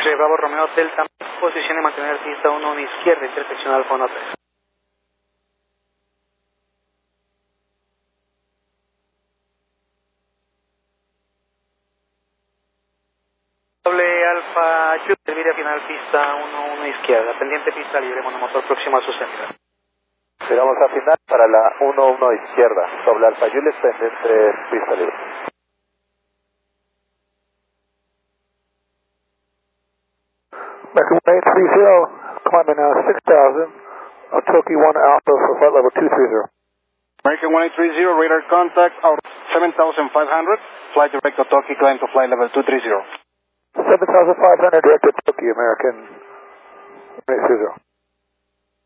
X-Ray Bravo Romeo Delta, posición de mantener pista 1 izquierda, intersección Alfa 1 3. Doble Alfa Juliet, termina final pista 1 izquierda, pendiente pista libre, monomotor próximo a su salida. Llegamos a final para la 1 izquierda, doble Alfa Juliet, pendiente pista libre. American 1830, climbing 6,000, Toki 1 Alpha for flight level 230. American 1830, radar contact, out 7,500, flight direct to Toki, climb to flight level 230. 7,500 direct to Toki, American 1830.